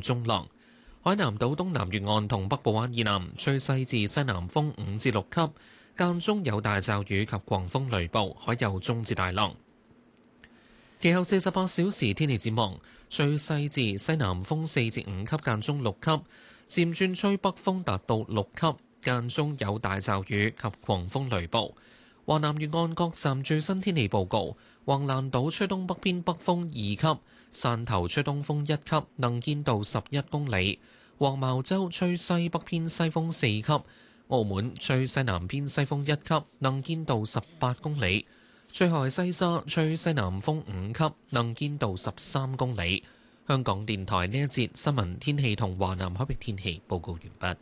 中浪。海南島東南沿岸同北部灣以南吹西至西南風5至6級，間中有大驟雨及狂風雷暴，海有中至大浪。其後48小時天氣展望，吹西至西南風4至5級，間中6級，漸轉吹北風達到6級，間中有大驟雨及狂風雷暴。華南沿岸各站最新天氣報告：橫瀾島吹東北偏北風2級，汕頭吹東風1級，能見度11公里；黃茅洲吹西北偏西風4級，澳門吹西南偏西風1級，能見度18公里；最後係西沙吹西南風5級，能見度13公里。香港電台呢一節新聞天氣同華南海域天氣報告完畢。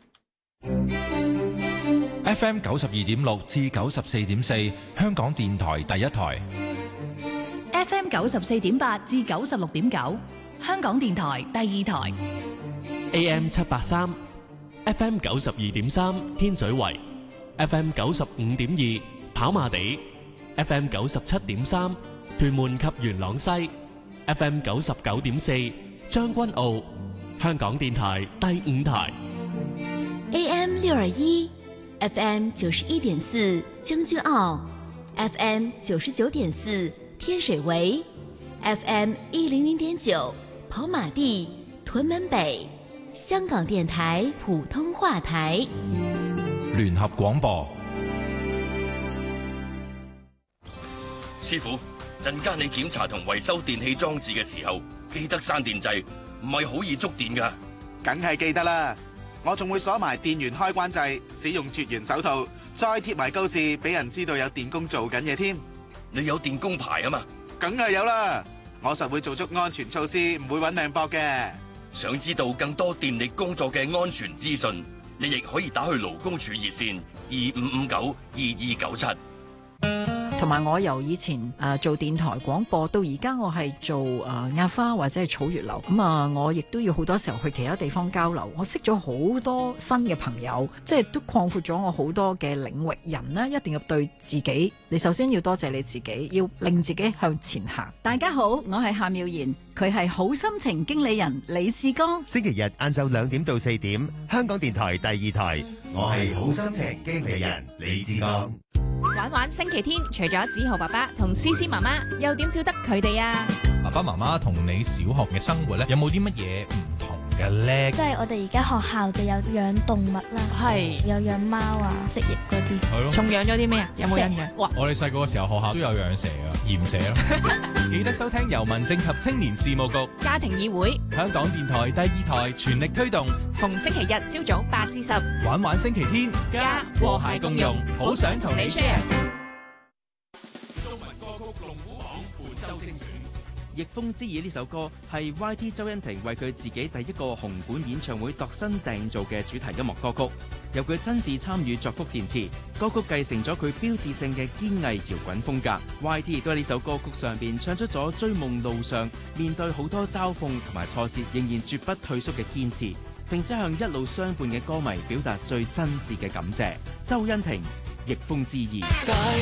FM 92.6至94.4，香港電台第一台。 FM 94.8至96.9，香港電台第二台。 AM 783 FM 92.3，天水圍 FM 95.2，跑馬地 FM 97.3，屯門及元朗西 FM 99.4，將軍澳，香港電台第五台。 AM 621 FM 91.4，將軍澳 FM 99.4，天水圍 FM 100.9，跑馬地，屯門北，香港電台普通話台。 聯合廣播。 師傅，陣間你檢查同維修電器裝置嘅時候，記得閂電掣，唔係好易觸電㗎。 梗係記得啦，我仲會鎖埋電源開關掣，使用絕緣手套，再貼埋告示，俾人知道有電工做緊嘢添。 你有電工牌啊嘛？ 梗係有啦，我實會做足安全措施，唔會搵命搏嘅。 想知道更多電力工作嘅安全資訊，你亦可以打去勞工處熱線25592297。 同埋我由以前做電台廣播到而家我係做壓花或者係草月樓，咁我亦都要好多時候去其他地方交流，我識咗好多新嘅朋友，即係都擴闊咗我好多嘅領域。人呢一定要對自己，你首先要多謝你自己，要令自己向前行。 大家好，我係夏妙賢，佢係好心情經理人李志剛。 星期日晏晝2點到4點，香港電台第二台，我係好心情經理人李志剛。 玩玩星期天，除咗梓豪爸爸同思思媽媽，又點少得佢哋啊？ 爸爸媽媽同你小學嘅生活咧，有冇啲乜嘢唔同嘅咧？ 即係我哋而家學校就有養動物啦， 係有養貓啊、蜥蜴嗰啲。 係咯。 仲養咗啲咩啊？有冇印象？ 哇！我哋細個嘅時候學校都有養蛇啊，鹽蛇咯。記得收聽由民政及青年事務局、 家庭議會、 香港電台第二台全力推動， 逢星期日朝早8至10， 玩玩星期天， 家和諧共融，好想同你 share。 中文歌曲龍虎榜本周精選。 逆風之耳呢首歌係 YT 周欣婷為佢自己第一個紅館演唱會度身訂造嘅主題音樂歌曲，由佢親自參與作曲填詞，歌曲繼承咗佢標誌性嘅堅毅搖滾風格。YT 亦都喺呢首歌曲上邊唱出咗追夢路上面對好多嘲諷同埋挫折，仍然絕不退縮嘅堅持，並且向一路相伴嘅歌迷表達最真摯嘅感謝。周欣婷，逆風之耳。